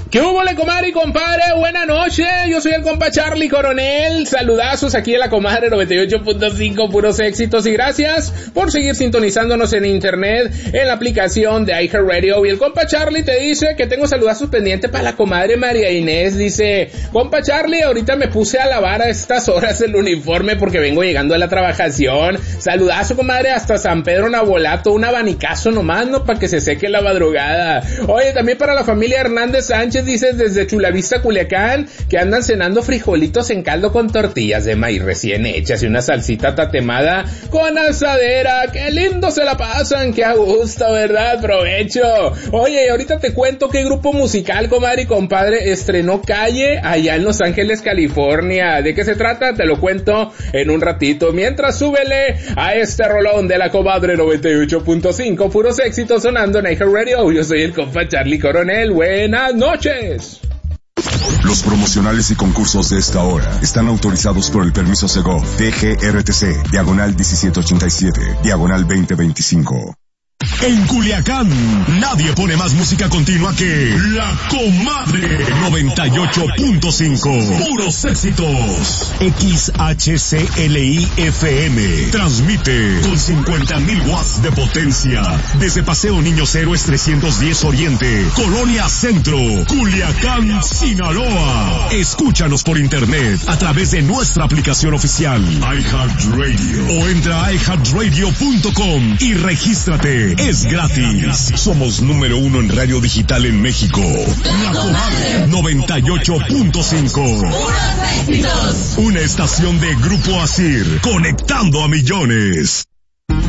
¿Qué hubo, le comadre y compadre? Buenas noches, yo soy el compa Charlie Coronel, saludazos aquí en la comadre 98.5, puros éxitos y gracias por seguir sintonizándonos en internet, en la aplicación de iHeartRadio. Y el compa Charlie te dice que tengo saludazos pendientes para la comadre María Inés, dice, compa Charlie, ahorita me puse a lavar a estas horas el uniforme porque vengo llegando a la trabajación, saludazo comadre hasta San Pedro Nabolato, un abanicazo nomás, ¿no? Para que se seque la madrugada. Oye, también para la familia Hernández Sánchez, dice desde Chulavista, Culiacán, que andan cenando frijolitos en caldo con tortillas de maíz recién hechas y una salsita tatemada con asadera. ¡Qué lindo se la pasan! ¡Qué a gusto, verdad! ¡Provecho! Oye, ahorita te cuento qué grupo musical, comadre y compadre, estrenó Calle allá en Los Ángeles, California. ¿De qué se trata? Te lo cuento en un ratito. Mientras, súbele a este rolón de la comadre 98.5, puros éxitos sonando en iHeartRadio. Yo soy el compa Charlie Coronel. Buenas noches. Los promocionales y concursos de esta hora están autorizados por el permiso Segov DGRTC, diagonal 1787, diagonal 2025. En Culiacán, nadie pone más música continua que La Comadre 98.5. Puros éxitos. XHCLI-FM transmite con 50,000 watts de potencia desde Paseo Niños Héroes 310 Oriente, Colonia Centro, Culiacán, Sinaloa. Escúchanos por internet a través de nuestra aplicación oficial iHeartRadio o entra a iHeartRadio.com y regístrate. Es gratis. Somos número 1 en radio digital en México. La Comadre 98.5. Una estación de Grupo Asir, conectando a millones.